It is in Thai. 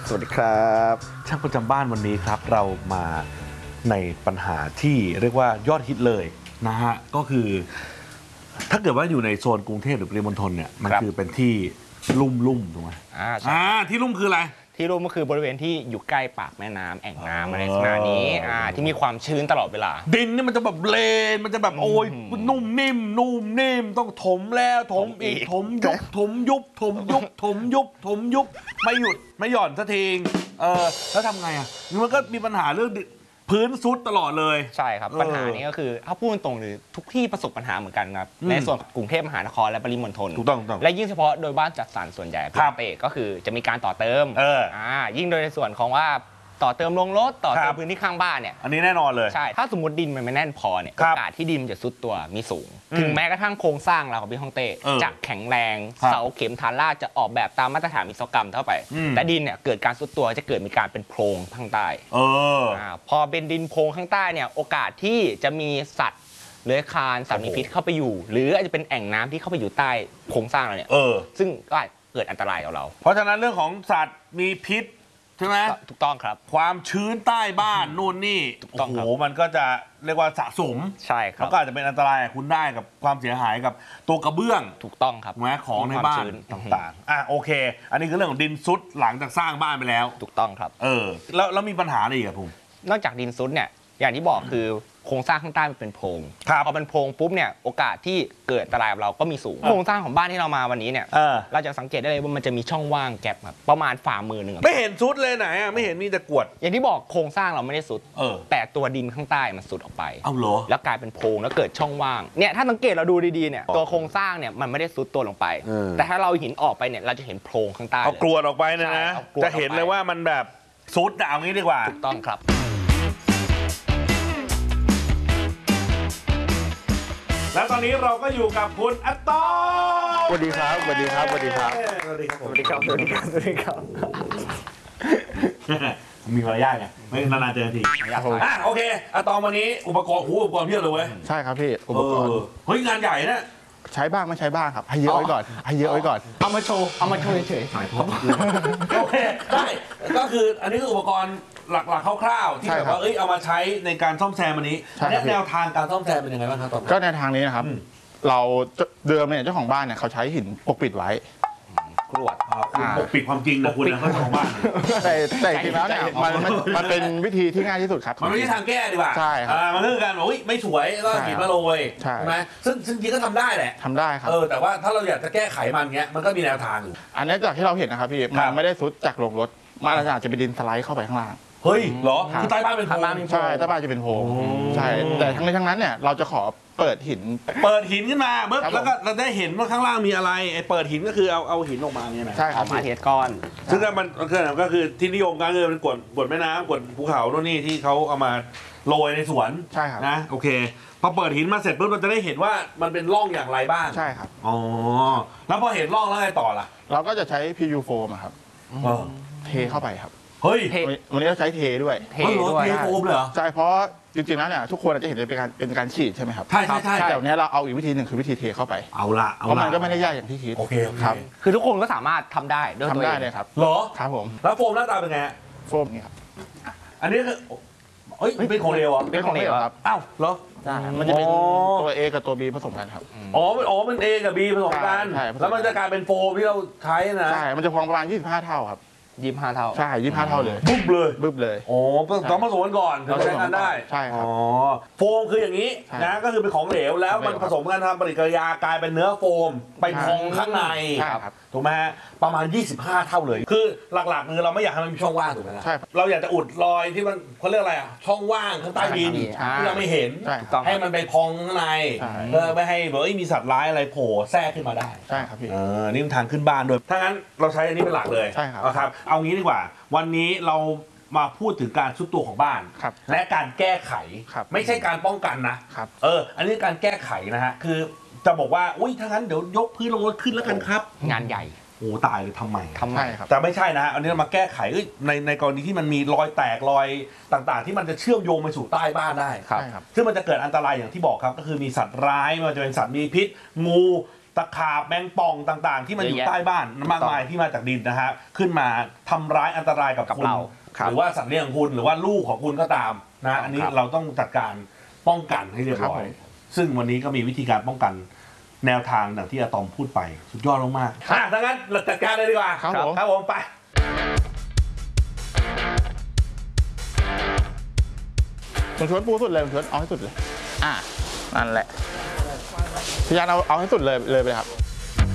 สวัสดีครับช่างประจำบ้านวันนี้ครับเรามาในปัญหาที่เรียกว่ายอดฮิตเลยนะฮะก็คือถ้าเกิดว่าอยู่ในโซนกรุงเทพหรือปริมณฑลเนี่ยมันคือเป็นที่ลุ่มถูกไหมที่ลุ่มคืออะไรที่ลุ่มก็คือบริเวณที่อยู่ใกล้ปากแม่น้ำแอ่งน้ำอะไรลักษณะนี้ที่มีความชื้นตลอดเวลาดินนี่มันจะแบบเลนมันจะแบบโอ้ยนุ่มนิ่มต้องถมแล้วถมอีกถมยุบไม่หยุดไม่หย่อนสักทีแล้วทำไงอ่ะมันก็มีปัญหาเรื่องพื้นซุดตลอดเลยใช่ครับปัญหานี้ก็คือถ้าพูดตรงหรือทุกที่ประสบปัญหาเหมือนกันครับในส่วนกรุงเทพมหานครและปริมณฑลถูกต้องและยิ่งเฉพาะโดยบ้านจัดสรรส่วนใหญ่เตะก็คือจะมีการต่อเติมยิ่งโดยในส่วนของว่าต่อเติมลงรถต่อเติมพื้นที่ข้างบ้านเนี่ยอันนี้แน่นอนเลยใช่ถ้าสมมติดินมันไม่แน่นพอเนี่ยโอกาสที่ดินจะซุดตัวมีสูงถึงแม้กระทั่งโครงสร้างเราของพี่ฮ่องเต้จะแข็งแรงเสาเข็มฐานรากจะออกแบบตามมาตรฐานวิศวกรรมเท่าไปแต่ดินเนี่ยเกิดการซุดตัวจะเกิดมีการเป็นโพรงข้างใต้พอเป็นดินโพรงข้างใต้เนี่ยโอกาสที่จะมีสัตว์เลื้อยคลานสัตว์มีพิษเข้าไปอยู่หรืออาจจะเป็นแอ่งน้ำที่เข้าไปอยู่ใต้โครงสร้างเราเนี่ยซึ่งก็เกิดอันตรายกับเราเพราะฉะนั้นเรื่องของสัตว์มีพิษใช่ไหมถูกต้องครับความชื้นใต้บ้านนู่นนี่โอ้โหมันก็จะเรียกว่าสะสมใช่ครับแล้วก็อาจจะเป็นอันตรายคุณได้กับความเสียหายกับตัวกระเบื้องถูกต้องครับแม้ของในบ้านต่างๆโอเคอันนี้คือเรื่องของดินซุดหลังจากสร้างบ้านไปแล้วถูกต้องครับแล้วมีปัญหาอะไรอีกครับผมนอกจากดินซุดเนี่ยอย่างที่บอกคือโครงสร้างข้างใต้มันเป็นโพรงพอเป็นโพรงปุ๊บเนี่ยโอกาสที่เกิดอันตรายกับเราก็มีสูงโครงสร้างของบ้านที่เรามาวันนี้เนี่ยเราจะสังเกตได้เลยว่ามันจะมีช่องว่างแกลบครับประมาณฝ่ามือหนึ่งไม่เห็นซุดเลยไหนไม่เห็นมีแต่กวดอย่างที่บอกโครงสร้างเราไม่ได้ซุดแต่ตัวดินข้างใต้มันซุดออกไปเอาเหรอแล้วกลายเป็นโพรงแล้วเกิดช่องว่างเนี่ยถ้าสังเกตเราดูดีๆเนี่ยตัวโครงสร้างเนี่ยมันไม่ได้ซุดตัวลงไปแต่ถ้าเราหินออกไปเนี่ยเราจะเห็นโพรงข้างใต้เอากรวดออกไปนะจะเห็นเลยว่ามันแบบซุดเอางี้ดีกว่าถูกต้องครับแล้วตอนนี้เราก็อยู่กับคุณอัตโต้สวัสดีครับสวัสดีครับสวัสดีครับมีมารยาทไงไม่นานๆเจอทีโอเคอัตโต้วันนี้อุปกรณ์เพียบเลยเว้ยใช่ครับพี่อุปกรณ์เฮ้ยงานใหญ่นะใช้บ้างไม่ใช้บ้างครับให้เยอะไว้ก่อนเอามาโชว์เฉยๆโอเคได้ก็คืออันนี้คืออุปกรณ์หลักๆคร่าวๆที่แบบว่าเอามาใช้ในการซ่อมแซมอันนี้แนวทางการซ่อมแซมเป็นยังไงบ้างครับตอนนี้ก็ในทางนี้นะครับเราเดิมเนี่ยเจ้าของบ้านเนี่ยเขาใช้หินปกปิดไว้กรวดปกปิดความจริงนะคุณนะเขาเจ้าของบ้านแต่จริงแล้วเนี่ยมันเป็นวิธีที่ง่ายที่สุดครับมันไม่ใช่ทางแก้ดีกว่าใช่ครับมันคือการบอกไม่สวยก็หินมาโรยใช่ไหมซึ่งจริงก็ทำได้แหละทำได้ครับแต่ว่าถ้าเราอยากจะแก้ไขมันเงี้ยมันก็มีแนวทางอยู่อันนี้จากที่เราเห็นนะครับพี่มันไม่ได้ซุดจากลงรถมันอาจจะเป็นดินสไลด์เข้าไปข้างล่างเฮ้ยเหรอคือใต้บ้านเป็นโพรงใช่ใต้บ้านจะเป็นโพรงใช่แต่ทั้งนี้ทั้งนั้นเนี่ยเราจะขอเปิดหินขึ้นมาเบิ้ลแล้วก็เราได้เห็นว่าข้างล่างมีอะไรไอ้เปิดหินก็คือเอาหินออกมาเนี่ยนะใช่ครับมาเทสก้อนซึ่งมันก็คือที่นิยมกันคือเป็นกวดแม่น้ำกวดภูเขาโน่นนี่ที่เขาเอามาโรยในสวนใช่ครับนะโอเคพอเปิดหินมาเสร็จปุ๊บเราจะได้เห็นว่ามันเป็นร่องอย่างไรบ้างใช่ครับแล้วพอเห็นร่องแล้วไงต่อล่ะเราก็จะใช้ PU foam ครับเทเข้าไปครับเฮ้ยวันนี้เราใช้เทด้วยเทโฟมเลยเหรอใช่เพราะจริงๆแล้วเนี่ยทุกคนอาจจะเห็นเป็นการฉีดใช่ไหมครับใช่แต่วันนี้เราเอาอีกวิธีหนึ่งคือวิธีเทเข้าไปเพราะมันก็ไม่ได้ยากอย่างที่คิดโอเคครับคือทุกคนก็สามารถทำได้ด้วยตัวเองเลยครับเหรอครับผมแล้วโฟมหน้าตาเป็นไงโฟมนี่ครับอันนี้คือเป็นของเหลวเป็นของเหลวครับอ้าวเหรอใช่มันจะเป็นตัว A กับตัว B ผสมกันครับมัน A กับ B ผสมกันแล้วมันจะกลายเป็นโฟมที่เราใช้นะใช่มันจะพองประมาณ25เท่าครับ 25เท่าใช่25เท่าเลยบึ้บเลยโอ้ต้องผสมกันก่อนเราใช้งานได้ใช่ครับโฟมคืออย่างนี้นะก็คือเป็นของเหลวแล้วมันผสมกันทำปฏิกิริยากลายเป็นเนื้อโฟมไปพองข้างในถูกไหมฮะประมาณ25เท่าเลยคือหลักๆคือเราไม่อยากให้มันมีช่องว่างถูกไหมใช่เราอยากจะอุดรอยที่มันเขาเรียกอะไรช่องว่างข้างใต้ดินที่เราไม่เห็นให้มันไปพองข้างในเพื่อไม่ให้แบบมีสัตว์ร้ายอะไรโผล่แทรกขึ้นมาได้ใช่ครับพี่นี่เป็นทางขึ้นบ้านโดยถ้างั้นเราใช้อันนี้เป็นหลักเลยใช่ครับครับเอางี้ดีกว่าวันนี้เรามาพูดถึงการทรุดตัวของบ้านและการแก้ไขไม่ใช่การป้องกันนะอันนี้การแก้ไขนะฮะคือจะบอกว่าอุ้ยถ้างั้นเดี๋ยวยกพื้นลงรถขึ้นแล้วกันครับงานใหญ่โอ้ตายเลยทำไมครับแต่ไม่ใช่นะอันนี้เรามาแก้ไขในกรณีที่มันมีรอยแตกรอยต่างๆที่มันจะเชื่อมโยงไปสู่ใต้บ้านได้ซึ่งมันจะเกิดอันตรายอย่างที่บอกครับก็คือมีสัตว์ร้ายไม่ว่าจะเป็นสัตว์มีพิษงูตะขาบแมงป่องต่างๆ ที่มันอยู่ใต้บ้านมากมายที่มาจากดินนะฮะขึ้นมาทำร้ายอันตรายกับคุณหรือว่าสัตว์เลี้ยงของคุณหรือว่าลูกของคุณก็ตามนะอันนี้เราต้องจัดการป้องกันให้เรียบร้อยซึ่งวันนี้ก็มีวิธีการป้องกันแนวทางดังที่อะตอมพูดไปสุดยอดมากๆดังนั้นเราจัดการเลยดีกว่าครับผมไปมันชวนปูสุดเลยมันชวนเอาให้สุดเลยนั่นแหละพี่ยานเอาให้สุดเลยไปเลยครับ